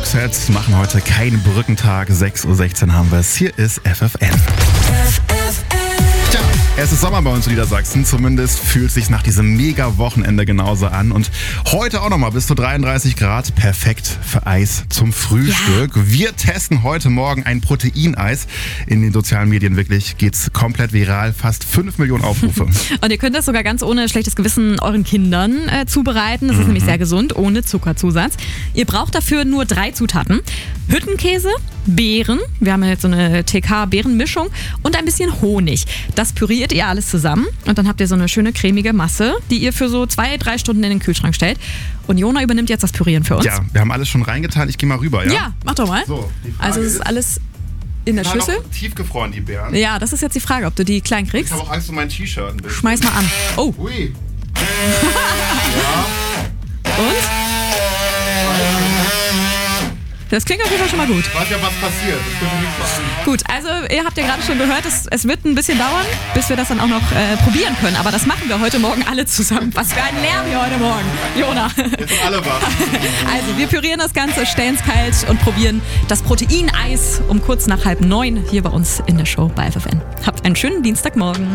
Roxette machen heute keinen Brückentag. 6:16 Uhr haben wir es. Hier ist FFN. Tja, es ist Sommer bei uns in Niedersachsen. Zumindest fühlt es sich nach diesem Mega-Wochenende genauso an. Und heute auch nochmal bis zu 33 Grad. Perfekt für Eis zum Frühstück. Ja. Wir testen heute Morgen ein Proteineis. In den sozialen Medien wirklich geht's komplett viral. Fast 5 Millionen Aufrufe. Und ihr könnt das sogar ganz ohne schlechtes Gewissen euren Kindern zubereiten. Das ist nämlich sehr gesund, ohne Zuckerzusatz. Ihr braucht dafür nur 3 Zutaten. Hüttenkäse, Beeren, wir haben jetzt so eine TK-Beerenmischung und ein bisschen Honig. Das püriert ihr alles zusammen und dann habt ihr so eine schöne cremige Masse, die ihr für so 2-3 Stunden in den Kühlschrank stellt. Und Jona übernimmt jetzt das Pürieren für uns. Ja, wir haben alles schon reingetan. Ich gehe mal rüber, ja? Ja, mach doch mal. So, also es ist alles in der Schüssel. Noch tiefgefroren, die Beeren. Ja, das ist jetzt die Frage, ob du die klein kriegst. Ich habe auch Angst um mein T-Shirt ein bisschen. Schmeiß mal an. Oh. Ui. Und? Das klingt auf jeden Fall schon mal gut. Ich weiß ja, was passiert. Das könnte nichts machen. Gut, also ihr habt ja gerade schon gehört, es wird ein bisschen dauern, bis wir das dann auch noch probieren können. Aber das machen wir heute Morgen alle zusammen. Was für ein Lärm hier heute Morgen. Jona. Jetzt sind alle wach. Also wir pürieren das Ganze, stellen es kalt und probieren das Proteineis um kurz nach 8:30 hier bei uns in der Show bei FFN. Habt einen schönen Dienstagmorgen.